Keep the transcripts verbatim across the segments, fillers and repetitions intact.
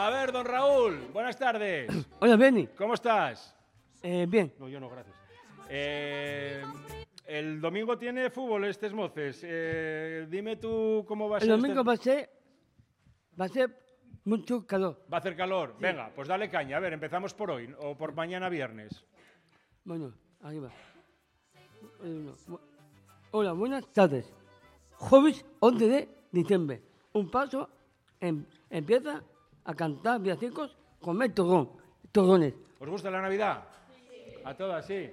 A ver, don Raúl, buenas tardes. Hola, Benny. ¿Cómo estás? Eh, bien. No, yo no, gracias. Eh, el domingo tiene fútbol este Esmoces. Eh, dime tú cómo va a El ser. domingo este... va a ser, va a ser mucho calor. Va a hacer calor. Sí. Venga, pues dale caña. A ver, empezamos por hoy o por mañana viernes. Bueno, arriba. Hola, buenas tardes. Jueves once de diciembre. Un paso em, empieza a cantar villancicos, comer torrón, torrones. ¿Os gusta la Navidad? A todas, sí.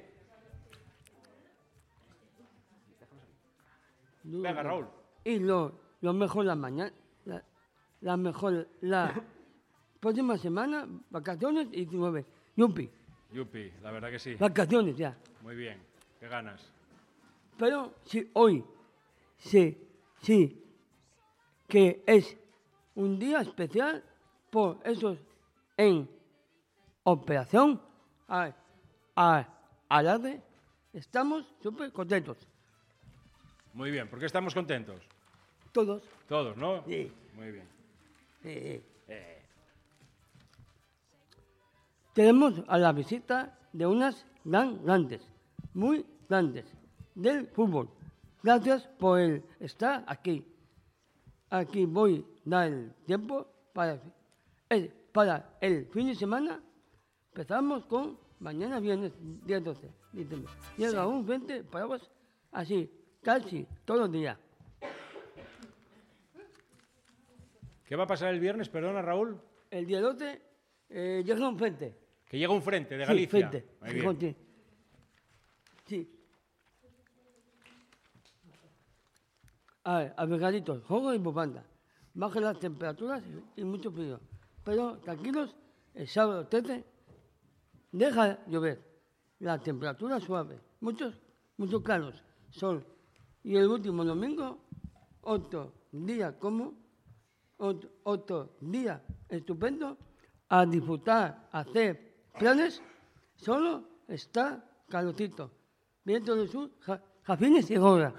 Venga, Raúl. Y lo, lo mejor la mañana, la, la mejor la próxima semana, vacaciones y diecinueve. Yupi. Yupi, la verdad que sí. Vacaciones ya. Muy bien, qué ganas. Pero si hoy, sí, sí, que es un día especial por eso en operación a, a, alarde, estamos súper contentos. Muy bien, ¿por qué estamos contentos? Todos. Todos, ¿no? Sí. Muy bien. Sí, sí. Eh. Tenemos a la visita de unas gran grandes, muy grandes, del fútbol. Gracias por el estar aquí. Aquí voy a dar el tiempo para el, para el fin de semana. Empezamos con mañana viernes, día doce. Llega un frente paraguas así, casi todos los días. ¿Qué va a pasar el viernes, perdona, Raúl? El día doce eh, llega un frente. Que llega un frente de Sí, Galicia. frente. Muy bien. Sí. sí. A ver, abrigaditos, juego y bufanda. Bajan las temperaturas y mucho frío. Pero tranquilos, el sábado trece deja llover. La temperatura suave. Muchos, muchos claros. Sol. Y el último domingo, otro día como, otro, otro día estupendo, a disfrutar, a hacer planes, solo está calorcito. Viento del sur, ja, jafines y gorra.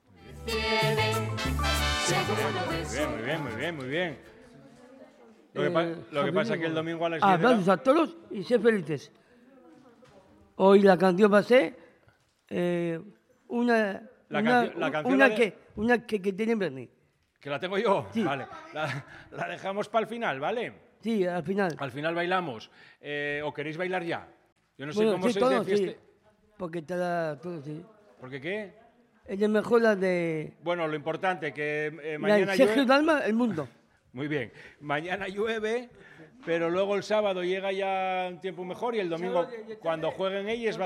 Muy bien, muy bien, muy bien, muy bien. Lo que, pa Eh, lo que pasa es que el domingo a las diez de Aplausos la... a todos y ser felices. Hoy la canción va a ser eh, una, La una, canción- la canción una la de- que, una que, que tiene Bernie. ¿Que la tengo yo? Sí. Vale. La, la dejamos para el final, ¿vale? Sí, al final. Al final bailamos. Eh, ¿O queréis bailar ya? Yo no sé Bueno, cómo sí, sois de todos, fiesta. sí. Porque te da todo, sí. ¿Por qué qué? Es de mejor la de... Bueno, lo importante, que eh, La mañana de Sergio llueve... Dalma, El Mundo. Muy bien. Mañana llueve, pero luego el sábado llega ya un tiempo mejor y el domingo, cuando jueguen ellos, va